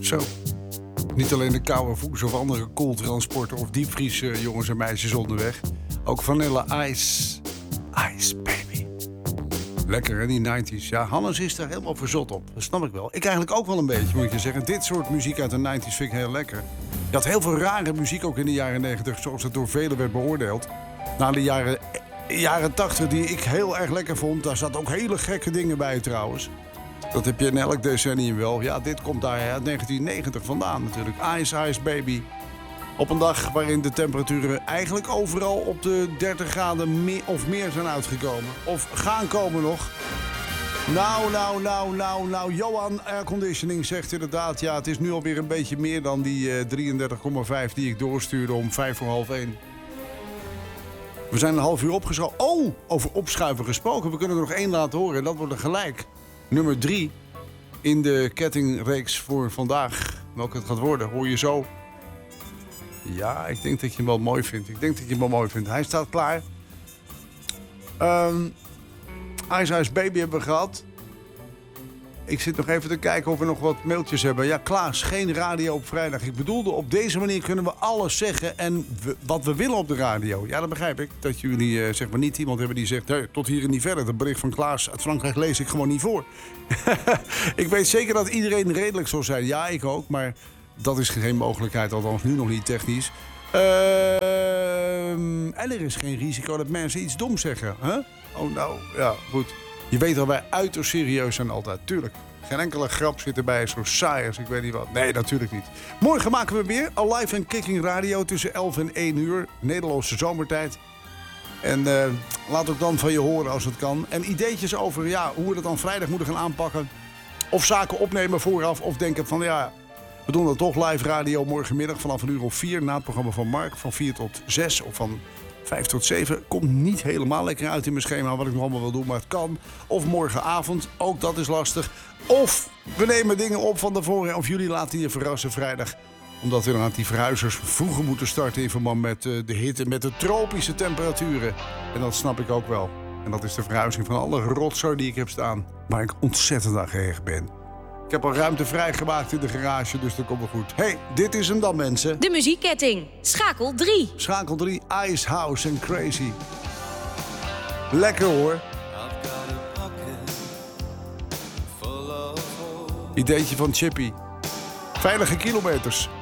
Zo. Niet alleen de koude voes of andere koeltransporten of diepvries jongens en meisjes onderweg. Ook Vanilla Ice. Ice Baby. Lekker hè, die 90s. Ja, Hannes is daar helemaal verzot op. Dat snap ik wel. Ik eigenlijk ook wel een beetje, moet je zeggen. Dit soort muziek uit de 90s vind ik heel lekker. Je had heel veel rare muziek ook in de jaren 90, zoals het door velen werd beoordeeld. Na de jaren 80 die ik heel erg lekker vond. Daar zaten ook hele gekke dingen bij trouwens. Dat heb je in elk decennium wel. Ja, dit komt daar uit 1990 vandaan natuurlijk. Ice Ice Baby. Op een dag waarin de temperaturen eigenlijk overal op de 30 graden of meer zijn uitgekomen. Of gaan komen nog. Nou. Johan Airconditioning zegt inderdaad... ja, het is nu alweer een beetje meer dan die 33,5 die ik doorstuurde om 1:55. We zijn een half uur opgeschoven. Oh, over opschuiven gesproken. We kunnen er nog één laten horen en dat wordt er gelijk. Nummer 3 in de kettingreeks voor vandaag. Welke het gaat worden, hoor je zo. Ja, ik denk dat je hem wel mooi vindt. Hij staat klaar. Ice Ice Baby hebben we gehad. Ik zit nog even te kijken of we nog wat mailtjes hebben. Ja, Klaas, geen radio op vrijdag. Ik bedoelde, op deze manier kunnen we alles zeggen en wat we willen op de radio. Ja, dat begrijp ik. Dat jullie zeg maar niet iemand hebben die zegt... Hey, tot hier en niet verder. Dat bericht van Klaas uit Frankrijk lees ik gewoon niet voor. Ik weet zeker dat iedereen redelijk zal zijn. Ja, ik ook, maar dat is geen mogelijkheid. Althans, nu nog niet technisch. En er is geen risico dat mensen iets doms zeggen. Huh? Oh, nou, ja, goed. Je weet dat wij uiterst serieus zijn altijd. Tuurlijk. Geen enkele grap zit erbij. Zo saai als ik weet niet wat. Nee, natuurlijk niet. Morgen maken we weer Alive en Kicking Radio tussen 11 en 1 uur. Nederlandse zomertijd. En laat ook dan van je horen als het kan. En ideetjes over ja, hoe we dat dan vrijdag moeten gaan aanpakken. Of zaken opnemen vooraf. Of denken van ja, we doen dat toch live radio morgenmiddag vanaf 1:04. Na het programma van Mark van 4 tot 6 of van 5 tot 7. Komt niet helemaal lekker uit in mijn schema wat ik nog allemaal wil doen, maar het kan. Of morgenavond, ook dat is lastig. Of we nemen dingen op van tevoren of jullie laten je verrassen vrijdag. Omdat we inderdaad die verhuizers vroeger moeten starten in verband met de hitte, met de tropische temperaturen. En dat snap ik ook wel. En dat is de verhuizing van alle rotzooi die ik heb staan. Waar ik ontzettend aan gehecht ben. Ik heb al ruimte vrijgemaakt in de garage, dus dat komt wel goed. Hey, dit is hem dan, mensen. De muziekketting. Schakel 3. Schakel 3, Ice House en Crazy. Lekker hoor. Ideetje van Chippy. Veilige kilometers.